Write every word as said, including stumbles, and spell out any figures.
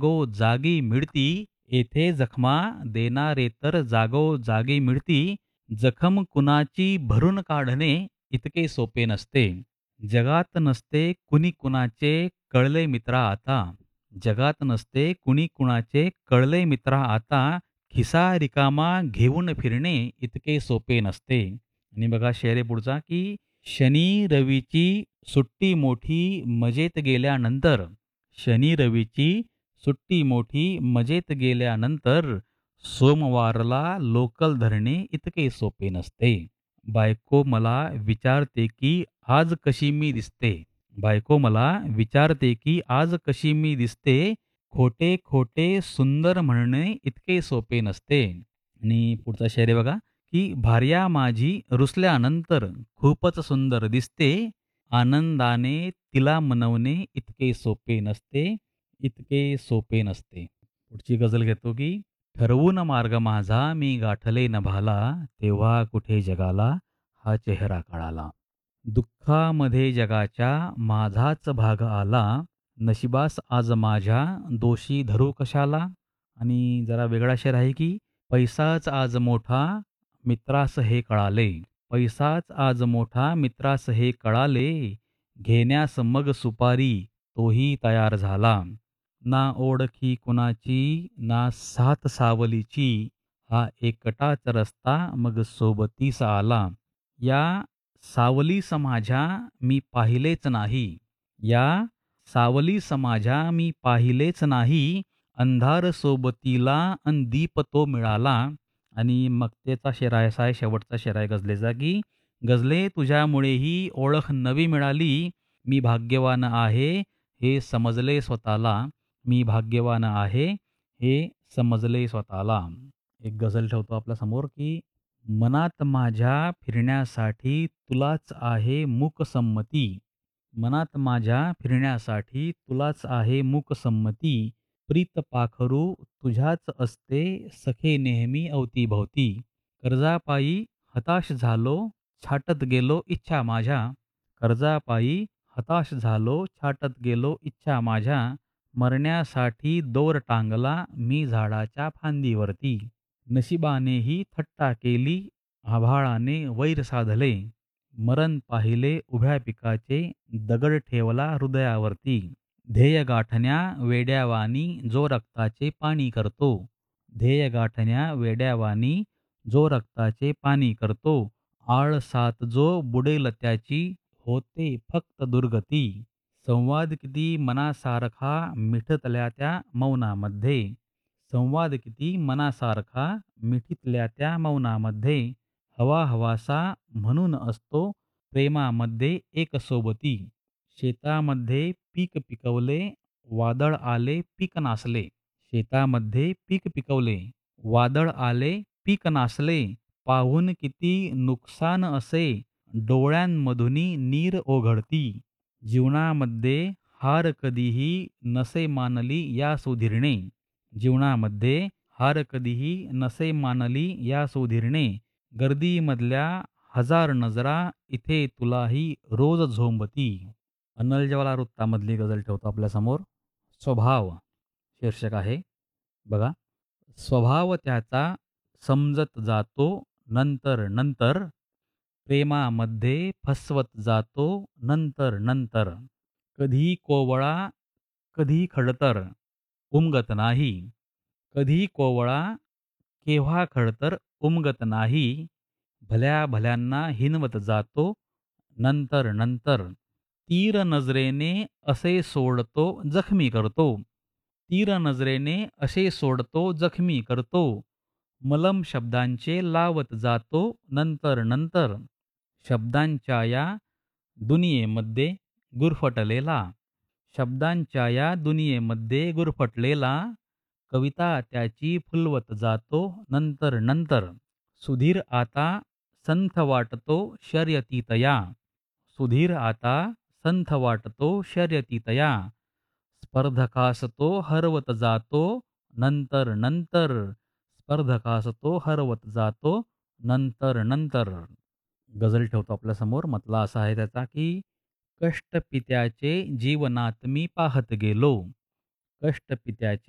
जागोजागी मिळती, येथे जखमा देणारे तर जागोजागी मिळती. जखम कुणाची भरून काढणे इतके सोपे नसते. जगात नसते कुणी कुणाचे कळले मित्रा आता. जगात नसते कुणी कुणाचे कळले मित्रा आता. खिसा रिकामा घेऊन फिरणे इतके सोपे नसते. आणि बघा शेर आहे पुढचा की शनी रवीची सुट्टी मोठी मजेत गेल्यानंतर शनी रवीची सुट्टी मोठी मजेत गेल्यानंतर सोमवारला लोकल धरणे इतके सोपे नसते. बायको मला विचारते की आज कशी मी दिसते. बायको मला विचारते की आज कशी मी दिसते. खोटे खोटे सुंदर म्हणणे इतके सोपे नसते. आणि पुढचा शेर आहे बघा की भार्या माझी रुसल्यानंतर खूपच सुंदर दिसते. आनंदाने तिला मनवणे इतके सोपे नसते. इतके सोपे नसते. पुढची गझल घेतो की ठरवून मार्ग माझा मी गाठले नभाला. तेव्हा कुठे जगाला हा चेहरा कळाला. दुःखामध्ये जगाच्या माझाच भाग आला. नशिबास आज माझ्या दोषी धरू कशाला. आणि जरा वेगळा शेर आहे की पैसाच आज मोठा मित्रास हे कळाले. पैसाच आज मोठा मित्रास हे कळाले. घेण्यास मग सुपारी तोही तयार झाला. ना ओळखी कुणाची ना साथ सावलीची. हा एकटाच रस्ता मग सोबतीस आला. या सावलीस माझ्या मी पाहिलेच नाही. या सावलीस माझ्या मी पाहिलेच नाही. अंधार सोबतीला अन दीप तो मिळाला. आणि मग त्याचा शेर आहे असा आहे शेवटचा शेर आहे गझलेचा की गझले तुझ्यामुळे ही ओळख नवी मिळाली. मी भाग्यवान आहे हे समजले स्वतःला. मी भाग्यवान आहे हे समजले स्वतःला. एक गझल ठेवतो आपल्या समोर की मनात माझ्या फिरण्यासाठी तुलाच आहे मूकसंमती. मनात माझ्या फिरण्यासाठी तुलाच आहे मूकसंमती. प्रीत पाखरू तुझ्याच असते सखे नेहमी अवतीभवती. कर्जापायी हताश झालो छाटत गेलो इच्छा माझ्या. कर्जापायी हताश झालो छाटत गेलो इच्छा माझ्या. मरण्यासाठी दोर टांगला मी झाडाच्या फांदीवरती. नशिबानेही थट्टा केली आभाळाने वैर साधले. मरण पाहिले उभ्या पिकाचे दगड ठेवला हृदयावरती. ध्येय गाठण्या वेड्यावानी जो रक्ताचे पाणी करतो. ध्येय गाठण्या वेड्यावानी जो रक्ताचे पाणी करतो. आळसात जो बुडेल त्याची होते फक्त दुर्गती. संवाद किती मनासारखा मिठतल्या त्या मौनामध्ये. संवाद किती मनासारखा मिठीतल्या त्या मौनामध्ये. हवा हवासा म्हणून असतो प्रेमामध्ये एक सोबती. शेतामध्ये पीक पिकवले वादळ आले पीक नासले. शेतामध्ये पीक पिकवले वादळ आले पीक नासले. पाहून किती नुकसान असे डोळ्यांमधुनी नीर ओघळती. जीवनामध्ये हार कधीही नसे मानली या सुधीरणे. जीवनामध्ये हार कधीही नसे मानली या सुधीरणे. गर्दीमधल्या हजार नजरा इथे तुलाही रोज झोंबती. अनल जवाला वृत्तामधली गझल ठेवतो आपल्यासमोर. स्वभाव शीर्षक आहे बघा. स्वभाव त्याचा समजत जातो नंतर नंतर. प्रेमामध्ये फसवत जातो नंतर नंतर. कधी कोवळा कधी खडतर उमगत नाही. कधी कोवळा केव्हा खडतर उमगत नाही. भल्या भल्यांना हिनवत जातो नंतर नंतर. तीर नजरेने असे सोडतो जखमी करतो. तीर नजरेने असे सोडतो जखमी करतो. मलम शब्दांचे लावत जातो नंतर नंतर. शब्दांच्या या दुनियेमध्ये गुरफटलेला. शब्दांच्या या दुनियेमध्ये गुरफटलेला. कविता त्याची फुलवत जातो नंतर नंतर. सुधीर आता संथ वाटतो शर्यतीतया. सुधीर आता संथ वाटतो शर्यतीतया. स्पर्धकास तो हरवत जातो नंतर नंतर. स्पर्धकास तो हरवत जातो नंतर नंतर. गझल ठेवतो आपल्यासमोर. मतला असा आहे त्याचा की कष्टपित्याचे जीवनात मी पाहत गेलो. कष्टपित्याचे